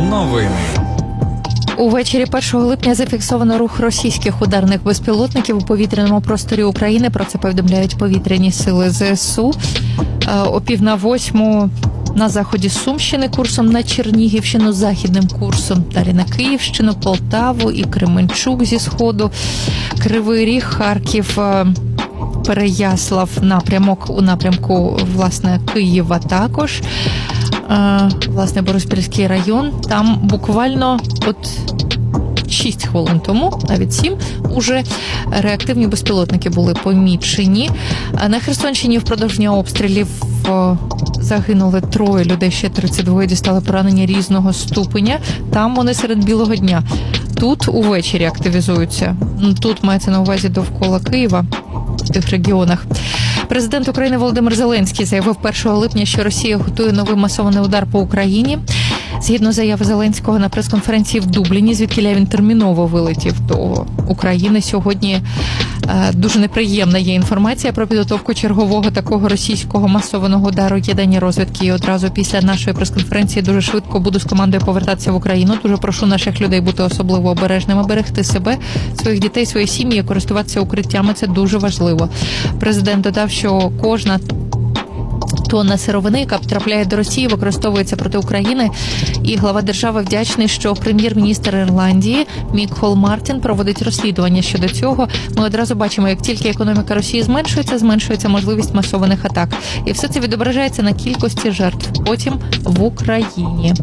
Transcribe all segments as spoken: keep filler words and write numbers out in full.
Новини. Увечері першого липня зафіксовано рух російських ударних безпілотників у повітряному просторі України. Про це повідомляють повітряні сили ЗСУ. О пів на восьму на заході Сумщини курсом на Чернігівщину, західним курсом далі на Київщину, Полтаву і Кременчук зі сходу, Кривий Ріг, Харків, Переяслав, напрямок у напрямку, власне, Києва також. Власне, Бориспільський район. Там буквально от шість хвилин тому, навіть сім, уже реактивні безпілотники були помічені. На Херсонщині впродовж дня обстрілів загинули троє людей, ще тридцять два дістали поранення різного ступеня. Там вони серед білого дня. Тут увечері активізуються. Тут мається на увазі довкола Києва, в тих регіонах. Президент України Володимир Зеленський заявив першого липня, що Росія готує новий масований удар по Україні. Згідно заяви Зеленського на прес-конференції в Дубліні, звідкіля він терміново вилетів до України, сьогодні е, дуже неприємна є інформація про підготовку чергового такого російського масованого удару. Є дані розвідки, і одразу після нашої прес-конференції дуже швидко буду з командою повертатися в Україну. Дуже прошу наших людей бути особливо обережними, берегти себе, своїх дітей, свої сім'ї, користуватися укриттями. Це дуже важливо. Президент додав, що кожна тонна сировини, яка потрапляє до Росії, використовується проти України. І глава держави вдячний, що прем'єр-міністр Ірландії Мік Холл Мартін проводить розслідування щодо цього. Ми одразу бачимо, як тільки економіка Росії зменшується, зменшується можливість масованих атак. І все це відображається на кількості жертв потім в Україні.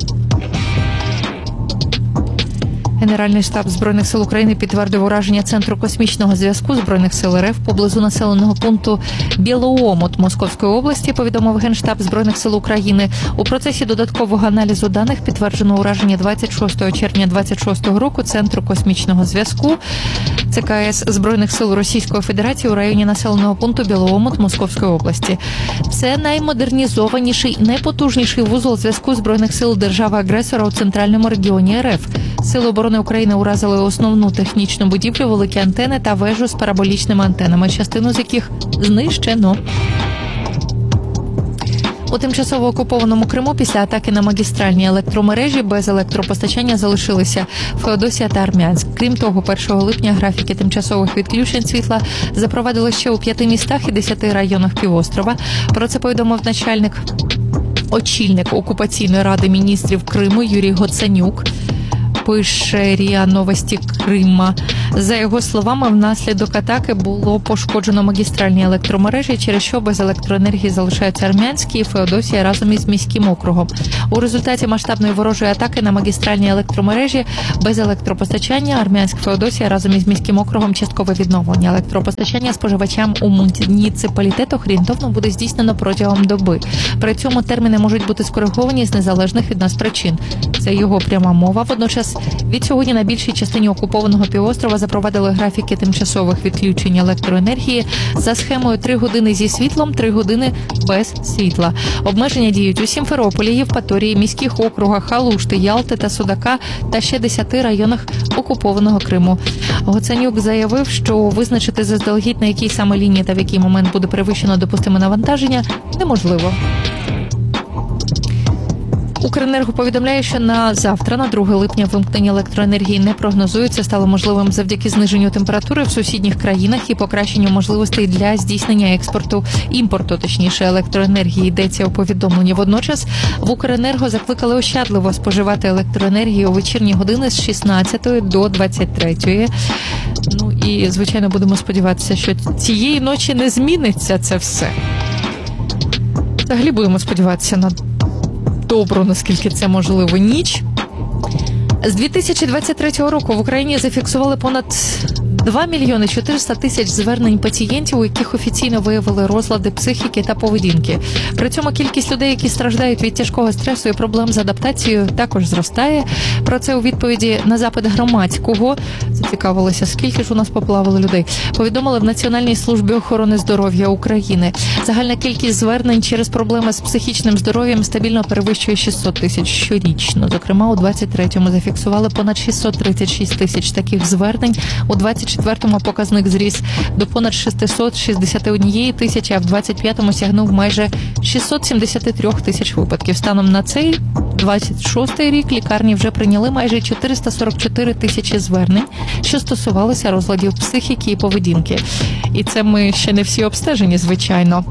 Генеральний штаб Збройних сил України підтвердив ураження Центру космічного зв'язку Збройних сил РФ поблизу населеного пункту Білоомут Московської області, повідомив Генштаб Збройних сил України. У процесі додаткового аналізу даних підтверджено ураження двадцять шостого червня двадцять шостого року Центру космічного зв'язку ЦКС Збройних сил Російської Федерації у районі населеного пункту Білоомут Московської області. Це наймодернізованіший, найпотужніший вузол зв'язку Збройних сил держави-агресора у центральному регіоні РФ. Сили оборони України уразили основну технічну будівлю, великі антени та вежу з параболічними антенами, частину з яких знищено. У тимчасово окупованому Криму після атаки на магістральні електромережі без електропостачання залишилися Феодосія та Армянськ. Крім того, першого липня графіки тимчасових відключень світла запровадили ще у п'яти містах і десяти районах півострова. Про це повідомив начальник, очільник окупаційної ради міністрів Криму Юрій Гоцанюк. Пише РІА Новості Крима. За його словами, внаслідок атаки було пошкоджено магістральні електромережі, через що без електроенергії залишаються Армянськ і Феодосія разом із міським округом. У результаті масштабної ворожої атаки на магістральні електромережі без електропостачання Армянськ, Феодосія разом із міським округом часткове відновлення електропостачання споживачам у муніципалітетах орієнтовно буде здійснено протягом доби. При цьому терміни можуть бути скориговані з незалежних від нас причин. Це його пряма мова. Водночас від сьогодні на більшій частині окупованого півострова запровадили графіки тимчасових відключень електроенергії за схемою три години зі світлом, три години без світла. Обмеження діють у Сімферополі, Євпаторії, міських округах Алушти, Ялти та Судака та ще десяти районах окупованого Криму. Гоцанюк заявив, що визначити заздалегідь, на якій саме лінії та в який момент буде перевищено допустиме навантаження, неможливо. Укренерго повідомляє, що на завтра, на друге липня, вимкнення електроенергії не прогнозується. Стало можливим завдяки зниженню температури в сусідніх країнах і покращенню можливостей для здійснення експорту, імпорту, точніше, електроенергії, йдеться у повідомленні. Водночас в Укренерго закликали ощадливо споживати електроенергію у вечірні години з шістнадцятої до двадцять третьої. Ну і, звичайно, будемо сподіватися, що цієї ночі не зміниться це все. Взагалі будемо сподіватися на добру, наскільки це можливо, ніч. З дві тисячі двадцять третього року в Україні зафіксували понад два мільйони чотириста тисяч звернень пацієнтів, у яких офіційно виявили розлади психіки та поведінки. При цьому кількість людей, які страждають від тяжкого стресу і проблем з адаптацією, також зростає. Про це у відповіді на запит громадського, зацікавилися, скільки ж у нас поплавали людей, повідомили в Національній службі охорони здоров'я України. Загальна кількість звернень через проблеми з психічним здоров'ям стабільно перевищує шістсот тисяч щорічно. Зокрема, у двадцять третьому зафіксували понад шістсот тридцять шість тисяч таких звернень, у двадцять четвертому показник зріс до понад шістсот шістдесят однієї тисячі, а в двадцять п'ятому сягнув майже шістсот сімдесят три тисяч випадків. Станом на цей двадцять шостий рік лікарні вже прийняли майже чотириста сорок чотири тисячі звернень, що стосувалися розладів психіки і поведінки. І це ми ще не всі обстежені, звичайно.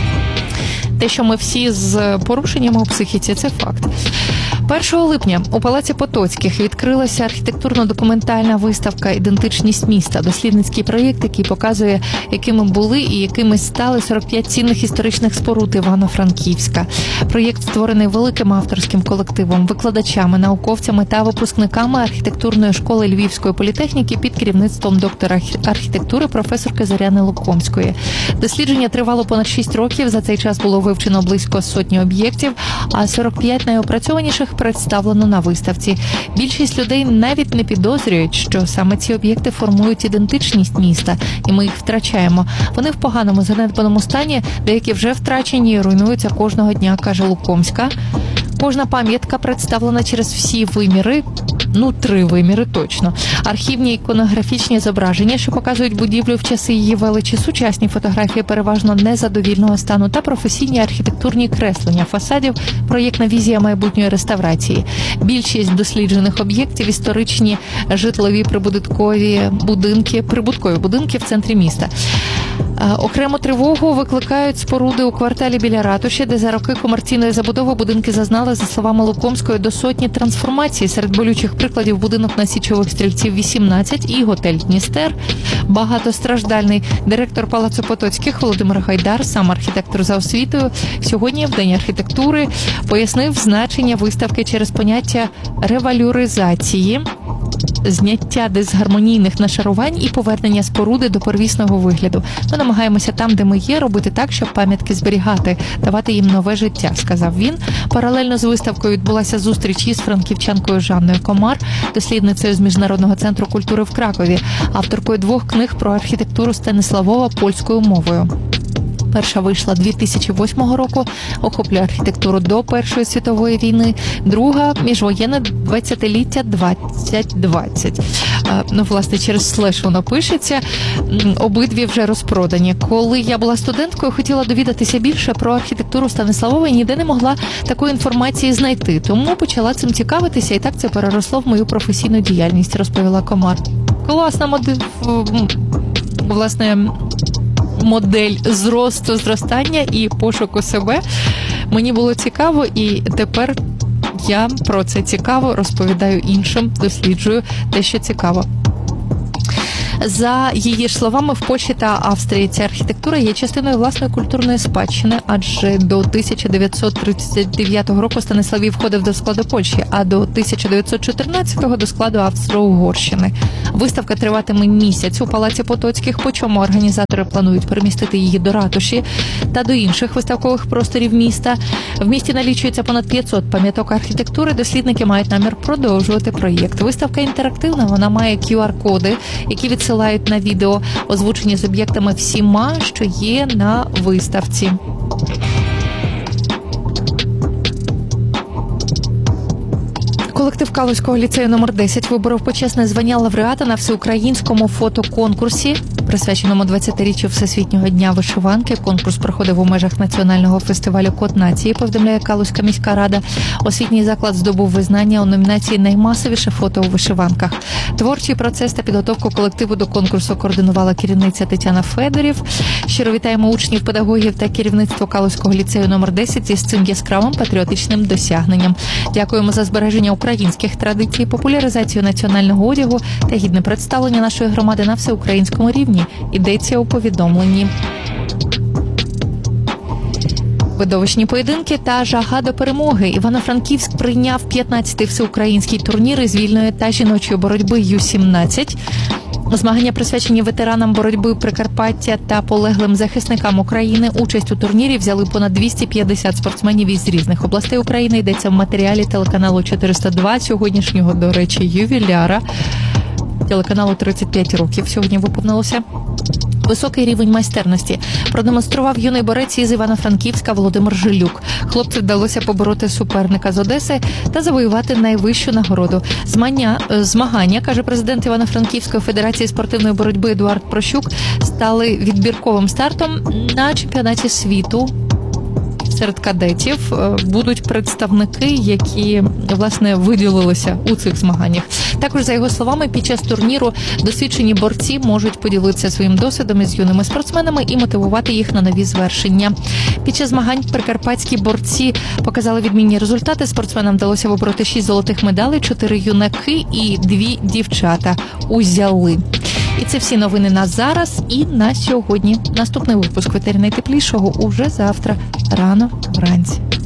Те, що ми всі з порушеннями у психіці, це факт. першого липня у Палаці Потоцьких відкрилася архітектурно-документальна виставка «Ідентичність міста», дослідницький проєкт, який показує, якими були і якими стали сорок п'ять цінних історичних споруд Івано-Франківська. Проєкт створений великим авторським колективом, викладачами, науковцями та випускниками архітектурної школи Львівської політехніки під керівництвом доктора архітектури професорки Зоряни Лукомської. Дослідження тривало понад шість років, за цей час було вивчено близько сотні об'єктів, а сорок п'ять найопрацьованіших представлено на виставці. Більшість людей навіть не підозрюють, що саме ці об'єкти формують ідентичність міста, і ми їх втрачаємо. Вони в поганому, занедбаному стані, деякі вже втрачені і руйнуються кожного дня, каже Лукомська. Кожна пам'ятка представлена через всі виміри, ну, три виміри точно. Архівні іконографічні зображення, що показують будівлю в часи її величі, сучасні фотографії переважно незадовільного стану та професійні архітектурні креслення фасадів, проєктна візія майбутньої реставрації. Більшість досліджених об'єктів – історичні житлові прибудинкові будинки, прибуткові будинки в центрі міста. Окрему тривогу викликають споруди у кварталі біля ратуші, де за роки комерційної забудови будинки зазнали, за словами Лукомської, до сотні трансформацій. Серед болючих прикладів будинок на Січових Стрільців вісімнадцять і готель «Дністер». Багатостраждальний директор Палацу Потоцьких Володимир Гайдар, сам архітектор за освітою, сьогодні в День архітектури пояснив значення виставки через поняття ревалюризації, зняття дисгармонійних нашарувань і повернення споруди до первісного вигляду. Ми намагаємося там, де ми є, робити так, щоб пам'ятки зберігати, давати їм нове життя, сказав він. Паралельно з виставкою відбулася зустріч із франківчанкою Жанною Комар, дослідницею з Міжнародного центру культури в Кракові, авторкою двох книг про архітектуру Станиславова польською мовою. Перша вийшла дві тисячі восьмого року, охоплює архітектуру до Першої світової війни. Друга – міжвоєнне двадцятиліття двадцять двадцять. Ну, власне, через слеш воно пишеться. Обидві вже розпродані. Коли я була студенткою, хотіла довідатися більше про архітектуру Станиславова і ніде не могла такої інформації знайти. Тому почала цим цікавитися, і так це переросло в мою професійну діяльність, розповіла Комар. Класна модель, власне, модель зросту, зростання і пошуку себе. Мені було цікаво, і тепер я про це цікаво розповідаю іншим, досліджую те, що цікаво. За її ж словами, в Польщі та Австрії ця архітектура є частиною власної культурної спадщини, адже до тисяча дев'ятсот тридцять дев'ятого року Станиславів входив до складу Польщі, а до тисяча дев'ятсот чотирнадцятого до складу Австро-Угорщини. Виставка триватиме місяць у Палаці Потоцьких, по чому організатори планують перемістити її до ратуші та до інших виставкових просторів міста. В місті налічується понад п'ятсот пам'яток архітектури, дослідники мають намір продовжувати проєкт. Виставка інтерактивна, вона має кю ар-коди, які відсилають на відео, озвучені з об'єктами всіма, що є на виставці. Колектив Калузького ліцею номер десять виборов почесне звання лауреата на всеукраїнському фотоконкурсі, присвяченому двадцятиріччю Всесвітнього дня вишиванки. Конкурс проходив у межах національного фестивалю «Код нації», повідомляє Калузька міська рада. Освітній заклад здобув визнання у номінації «Наймасовіше фото у вишиванках». Творчий процес та підготовку колективу до конкурсу координувала керівниця Тетяна Федорів. Щиро вітаємо учнів, педагогів та керівництво Калузького ліцею номер десять із цим яскравим патріотичним досягненням. Дякуємо за збереження українських традицій, популяризацію національного одягу та гідне представлення нашої громади на всеукраїнському рівні, йдеться у повідомленні. Видовищні поєдинки та жага до перемоги. Івано-Франківськ прийняв п'ятнадцятий всеукраїнський турнір із вільної та жіночої боротьби ю сімнадцять. Змагання присвячені ветеранам боротьби Прикарпаття та полеглим захисникам України. Участь у турнірі взяли понад двісті п'ятдесят спортсменів із різних областей України. Йдеться в матеріалі телеканалу чотириста два, сьогоднішнього, до речі, ювіляра. Телеканалу тридцять п'ять років сьогодні виповнилося. Високий рівень майстерності продемонстрував юний борець із Івано-Франківська Володимир Жилюк. Хлопцю вдалося побороти суперника з Одеси та завоювати найвищу нагороду. Змагання, змагання, каже президент Івано-Франківської федерації спортивної боротьби Едуард Прощук, стали відбірковим стартом на чемпіонаті світу. Серед кадетів будуть представники, які, власне, виділилися у цих змаганнях. Також, за його словами, під час турніру досвідчені борці можуть поділитися своїм досвідом із юними спортсменами і мотивувати їх на нові звершення. Під час змагань прикарпатські борці показали відмінні результати. Спортсменам вдалося вибороти шість золотих медалей, чотири юнаки і дві дівчата узяли. І це всі новини на зараз і на сьогодні. Наступний випуск «Ветері найтеплішого» уже завтра, рано вранці.